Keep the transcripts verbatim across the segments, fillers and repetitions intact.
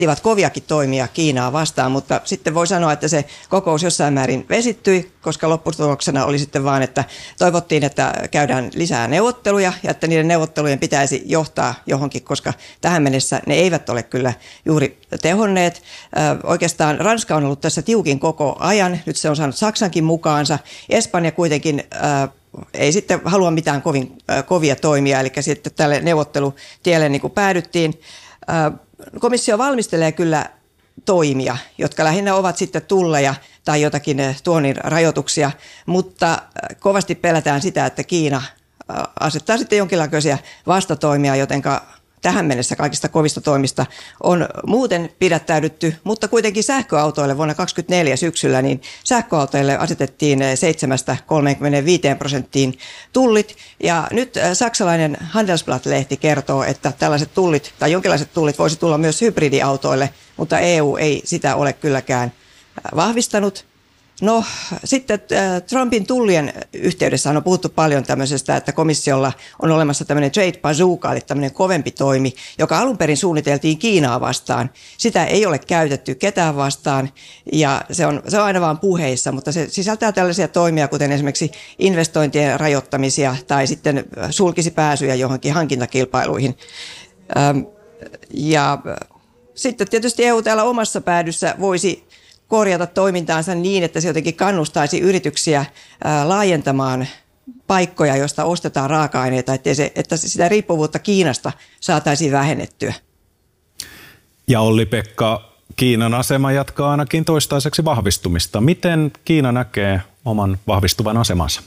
vaativat koviakin toimia Kiinaa vastaan, mutta sitten voi sanoa, että se kokous jossain määrin vesittyi, koska lopputuloksena oli sitten vaan, että toivottiin, että käydään lisää neuvotteluja ja että niiden neuvottelujen pitäisi johtaa johonkin, koska tähän mennessä ne eivät ole kyllä juuri tehonneet. Oikeastaan Ranska on ollut tässä tiukin koko ajan, nyt se on saanut Saksankin mukaansa. Espanja kuitenkin ei sitten halua mitään kovin kovia toimia, eli sitten tälle neuvottelutielle niin kuin päädyttiin. Komissio valmistelee kyllä toimia, jotka lähinnä ovat sitten tulleja tai jotakin tuonnin rajoituksia, mutta kovasti pelätään sitä, että Kiina asettaa sitten jonkinlaisia vastatoimia, jotenka tähän mennessä kaikista kovista toimista on muuten pidättäydytty, mutta kuitenkin sähköautoille vuonna kaksituhattakaksikymmentäneljä syksyllä niin sähköautoille asetettiin seitsemästä kolmeenkymmeneenviiteen prosenttiin tullit. Ja nyt saksalainen Handelsblatt-lehti kertoo, että tällaiset tullit tai jonkinlaiset tullit voisi tulla myös hybridiautoille, mutta E U ei sitä ole kylläkään vahvistanut. No sitten Trumpin tullien yhteydessä on puhuttu paljon tämmöisestä, että komissiolla on olemassa tämmöinen trade bazooka, eli tämmöinen kovempi toimi, joka alun perin suunniteltiin Kiinaa vastaan. Sitä ei ole käytetty ketään vastaan ja se on, se on aina vaan puheissa, mutta se sisältää tällaisia toimia, kuten esimerkiksi investointien rajoittamisia tai sitten sulkisi pääsyjä johonkin hankintakilpailuihin. Ja sitten tietysti E U täällä omassa päädyssä voisi korjata toimintaansa niin, että se jotenkin kannustaisi yrityksiä ää, laajentamaan paikkoja, joista ostetaan raaka-aineita, ettei se, että sitä riippuvuutta Kiinasta saataisiin vähennettyä. Ja Olli-Pekka, Kiinan asema jatkaa ainakin toistaiseksi vahvistumista. Miten Kiina näkee oman vahvistuvan asemansa?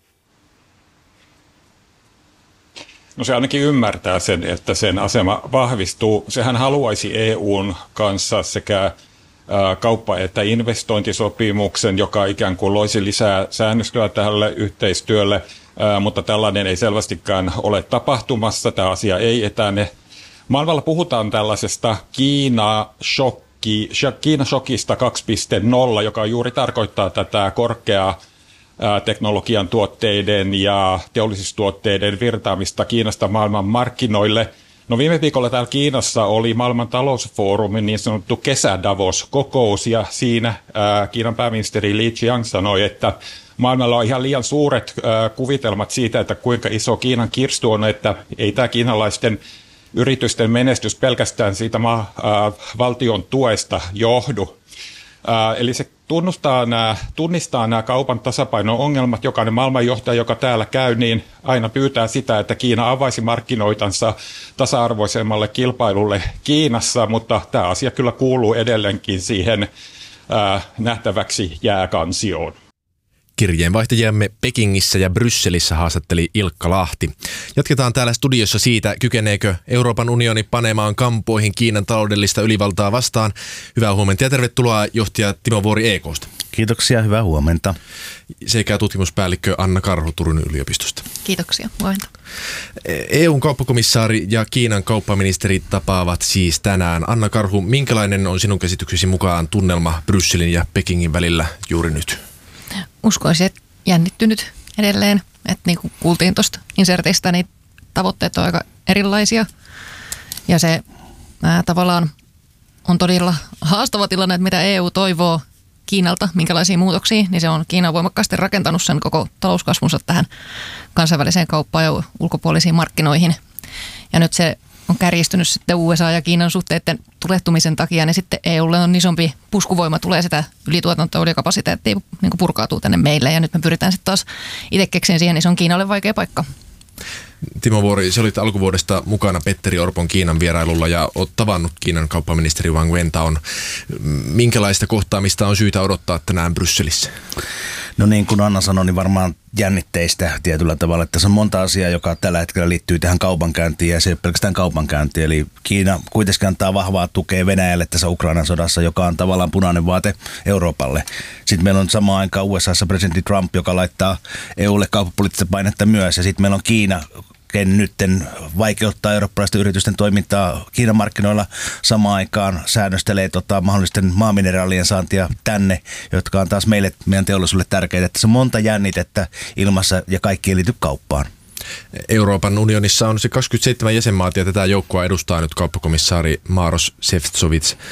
No se ainakin ymmärtää sen, että sen asema vahvistuu. Sehän haluaisi E U:n kanssa sekä kauppa- että investointisopimuksen, joka ikään kuin loisi lisää säännöstöä tälle yhteistyölle, mutta tällainen ei selvästikään ole tapahtumassa. Tämä asia ei etene. Maailmalla puhutaan tällaisesta Kiina-shokki, Kiina-shokista kaksi piste nolla, joka juuri tarkoittaa tätä korkeaa teknologian tuotteiden ja teollisuustuotteiden virtaamista Kiinasta maailman markkinoille. No viime viikolla täällä Kiinassa oli maailman talousfoorumin niin sanottu kesä-Davos-kokous ja siinä ää, Kiinan pääministeri Li Qiang sanoi, että maailmalla on ihan liian suuret ää, kuvitelmat siitä, että kuinka iso Kiinan kirstu on, että ei tämä kiinalaisten yritysten menestys pelkästään siitä maa, ää, valtion tuesta johdu. Ää, eli se tunnustaa nämä, tunnistaa nämä kaupan tasapaino-ongelmat. Jokainen maailmanjohtaja, joka täällä käy, niin aina pyytää sitä, että Kiina avaisi markkinoitansa tasa-arvoisemmalle kilpailulle Kiinassa, mutta tämä asia kyllä kuuluu edelleenkin siihen ää, nähtäväksi jääkansioon. Kirjeenvaihtajiamme Pekingissä ja Brysselissä haastatteli Ilkka Lahti. Jatketaan täällä studiossa siitä, kykeneekö Euroopan unioni panemaan kampoihin Kiinan taloudellista ylivaltaa vastaan. Hyvää huomenta ja tervetuloa johtaja Timo Vuori E K:sta. Kiitoksia, hyvää huomenta. Sekä tutkimuspäällikkö Anna Karhu Turun yliopistosta. Kiitoksia, huomenta. E U:n kauppakomissaari ja Kiinan kauppaministeri tapaavat siis tänään. Anna Karhu, minkälainen on sinun käsityksesi mukaan tunnelma Brysselin ja Pekingin välillä juuri nyt? Uskoisin, että jännittynyt edelleen. Että niin kuin kuultiin tuosta inserteistä, niin tavoitteet on aika erilaisia. Ja se ää, tavallaan on todella haastava tilanne, että mitä E U toivoo Kiinalta, minkälaisia muutoksia, niin se on Kiina on voimakkaasti rakentanut sen koko talouskasvunsa tähän kansainväliseen kauppaan ja ulkopuolisiin markkinoihin. Ja nyt se on kärjistynyt sitten U S A ja Kiinan suhteiden tulehtumisen takia, niin sitten E U:lle on isompi puskuvoima, tulee sitä ylituotantoa, ylikapasiteettia niin kuin purkautuu tänne meille. Ja nyt me pyritään sitten taas itse keksiin siihen, niin se on Kiinalle vaikea paikka. Timo Vuori, sä olit alkuvuodesta mukana Petteri Orpon Kiinan vierailulla ja olet tavannut Kiinan kauppaministeri Wang Wentaon. Minkälaista kohtaamista on syytä odottaa tänään Brysselissä? No niin kuin Anna sanoi, niin varmaan jännitteistä tietyllä tavalla, että se on monta asiaa, joka tällä hetkellä liittyy tähän kaupankäyntiin ja se ei ole pelkästään kaupankäynti. Eli Kiina kuitenkin antaa vahvaa tukea Venäjälle tässä Ukrainan sodassa, joka on tavallaan punainen vaate Euroopalle. Sitten meillä on samaan aikaan U S A:ssa presidentti Trump, joka laittaa E U:lle kauppapoliittista painetta myös ja sitten meillä on Kiina, nytten vaikeuttaa eurooppalaisten yritysten toimintaa Kiinan markkinoilla samaan aikaan, säännöstelee tota, mahdollisten maamineraalien saantia tänne, jotka on taas meille, meidän teollisuudelle tärkeitä. Että se on monta jännitettä ilmassa ja kaikki ei liity kauppaan. Euroopan unionissa on se kaksikymmentäseitsemän jäsenmaata ja tätä joukkoa edustaa nyt kauppakomissaari Maros Šefčovič.